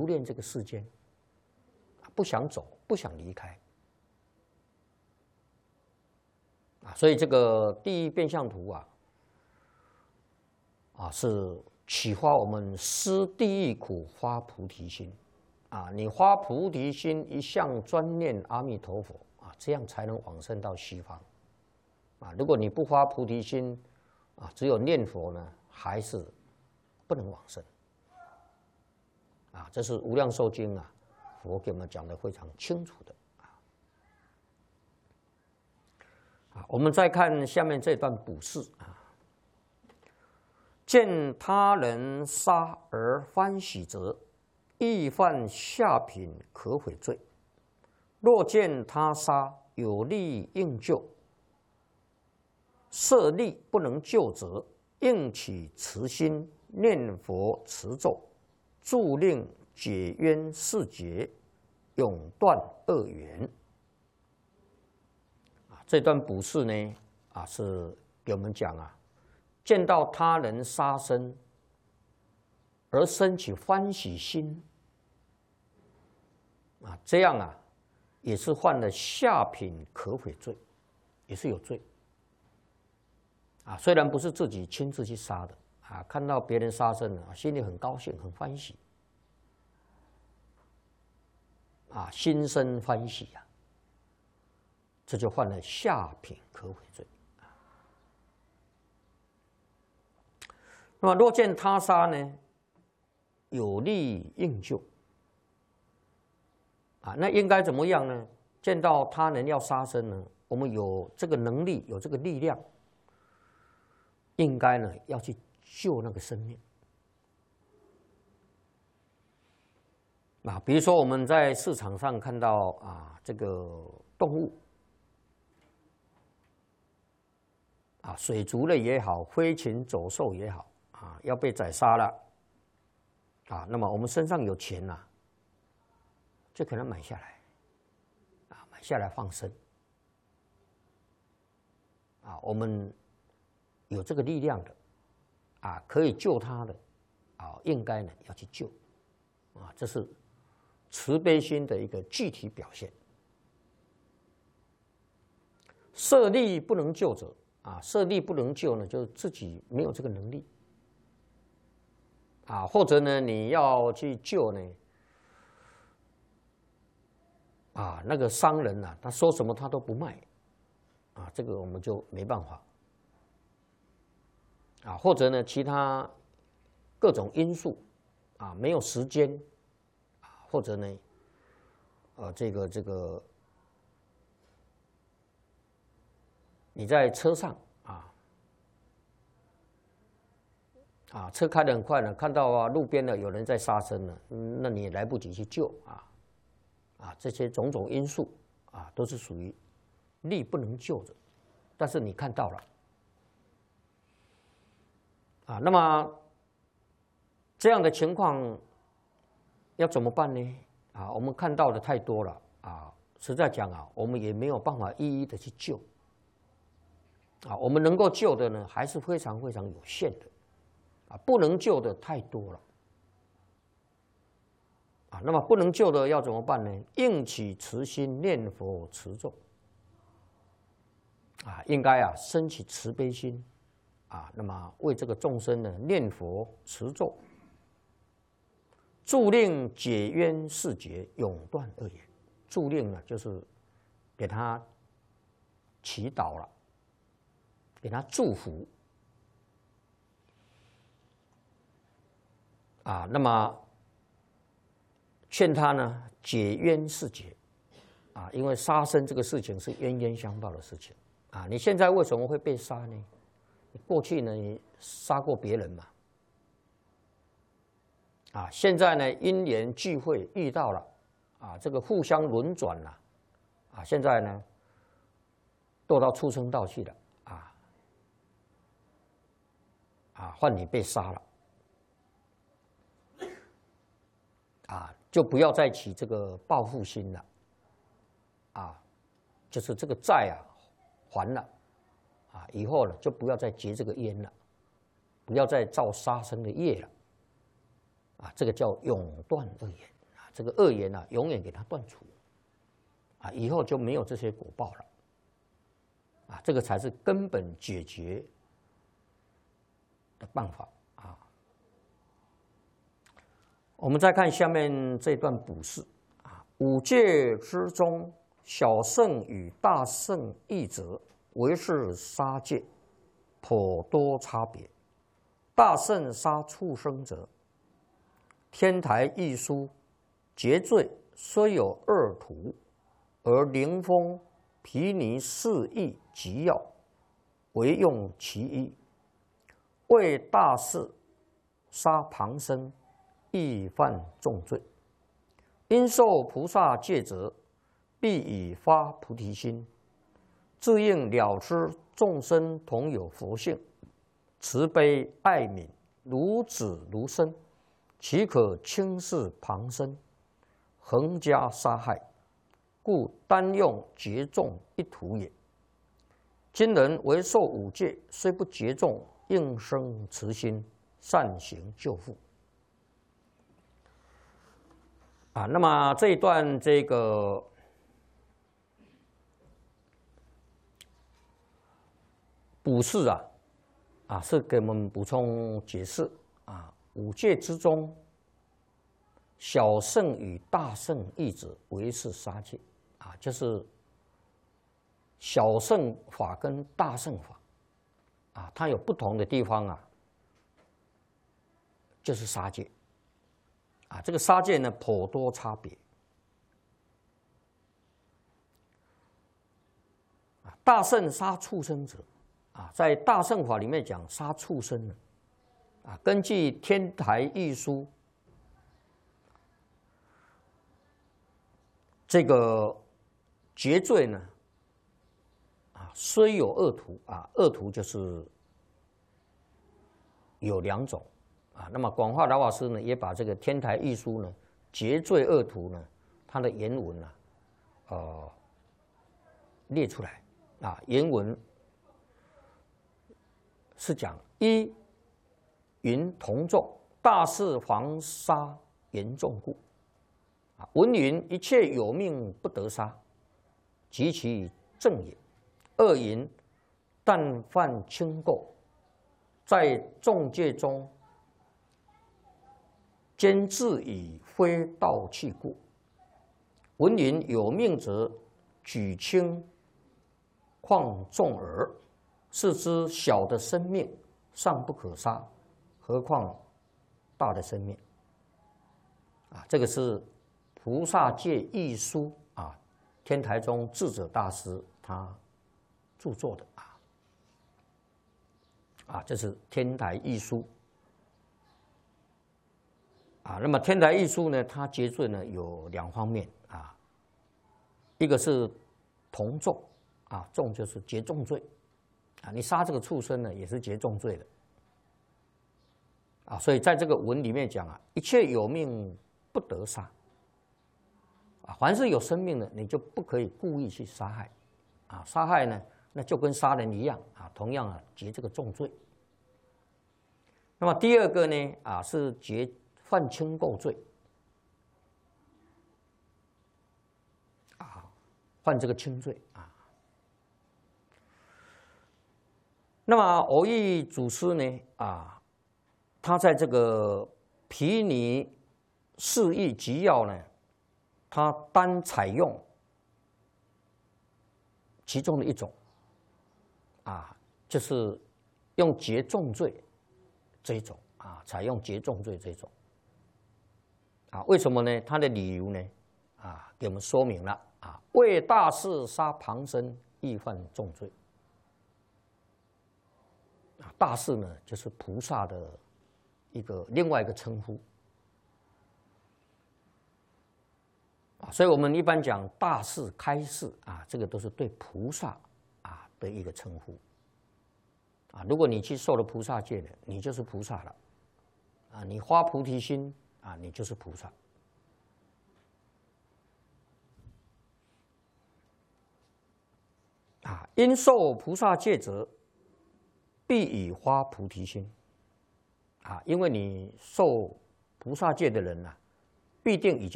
恋这个世间，不想走，不想离开。所以这个地狱变相图是启发我们思地狱苦，发菩提心。你发菩提心，一向专念阿弥陀佛这样才能往生到西方。如果你不发菩提心只有念佛呢，还是不能往生。这是《无量寿经》佛给我们讲的非常清楚的。我们再看下面这段补释见他人杀而欢喜者，亦犯下品可悔罪。若见他杀有力应救，设力不能救者，应起慈心念佛持咒，助令解冤释结，永断恶缘。这段补释呢是给我们讲见到他人杀生而生起欢喜心这样也是犯了下品可悔罪，也是有罪虽然不是自己亲自去杀的看到别人杀生了心里很高兴很欢喜心生欢喜这就犯了下品可悔罪。那么若见他杀呢，有力应救那应该怎么样呢？见到他人要杀生呢，我们有这个能力，有这个力量，应该呢要去救那个生命比如说我们在市场上看到这个动物水族类也好，飞禽走兽也好要被宰杀了那么我们身上有钱就可能买下来买下来放生我们有这个力量的可以救他的应该呢要去救这是慈悲心的一个具体表现。设力不能救者设力不能救呢，就是自己没有这个能力或者呢你要去救呢那个商人他说什么他都不卖这个我们就没办法或者呢其他各种因素没有时间或者呢这个你在车上车开得很快呢，看到路边有人在杀生了，那你也来不及去救这些种种因素都是属于力不能救的，但是你看到了那么这样的情况要怎么办呢？我们看到的太多了实在讲我们也没有办法一一的去救我们能够救的呢还是非常非常有限的不能救的太多了那么不能救的要怎么办呢？应起慈心念佛持咒应该升起慈悲心那么为这个众生呢念佛持咒，助令解冤释结，永断恶缘。助令呢就是给他祈祷了，给他祝福那么劝他呢解冤释结因为杀生这个事情是冤冤相报的事情你现在为什么会被杀呢？你过去呢你杀过别人嘛现在呢因缘聚会遇到了这个互相轮转了现在呢堕到畜生道去了换你被杀了就不要再起这个报复心了就是这个债还了以后呢就不要再结这个冤了，不要再造杀生的业了这个叫永断恶缘。 这个恶缘永远给它断除，以后就没有这些果报了，这个才是根本解决的办法啊。我们再看下面这段补释五戒之中，小圣与大圣异者，为是杀戒，颇多差别。大圣杀畜生者，天台一书结罪虽有二途，而灵峰、毗尼四义及要，唯用其一。为大士杀旁生，亦犯重罪。因受菩萨戒者，必以发菩提心，自应了知众生同有佛性，慈悲爱悯，如子如身，岂可轻视旁生，横加杀害？故单用劫众一途也。今人为受五戒，虽不劫众，应生慈心，善行救护。那么这一段这个补释是给我们补充解释五戒之中，小圣与大圣义者，为是杀戒就是小圣法跟大圣法它有不同的地方就是杀戒。这个杀戒呢，颇多差别。大圣杀畜生者，在大圣法里面讲杀畜生呢，根据天台义书，这个劫罪呢，虽有二途二途就是有两种。那么广化老法师呢，也把这个天台义书呢，劫罪二途呢，它的原文列出来原文是讲一云同众，大事防杀严重故文云一切有命不得杀，及其正也。二云但犯轻垢，在众戒中，兼自以非道器故。文云有命者，举轻况重耳，是之小的生命尚不可杀，何况大的生命这个是菩萨戒义书天台宗智者大师他著作的这是天台义书。那么天台义书呢，它劫罪呢有两方面一个是同重重就是劫重罪你杀这个畜生呢也是劫重罪的所以在这个文里面讲一切有命不得杀凡是有生命的，你就不可以故意去杀害杀害呢，那就跟杀人一样同样劫这个重罪。那么第二个呢是劫犯轻垢罪犯这个轻罪那么蕅益祖师呢他在这个毗尼四义集要呢，他单采用其中的一种就是用劫重罪这一种采用劫重罪这种为什么呢？他的理由呢给我们说明了为大士杀旁生，亦犯重罪大士呢就是菩萨的另外一个称呼所以我们一般讲大士开示这个都是对菩萨的一个称呼如果你去受了菩萨戒的，你就是菩萨了你发菩提心你就是菩萨因受菩萨戒者，必以发菩提心因为你受菩萨戒的人必定已经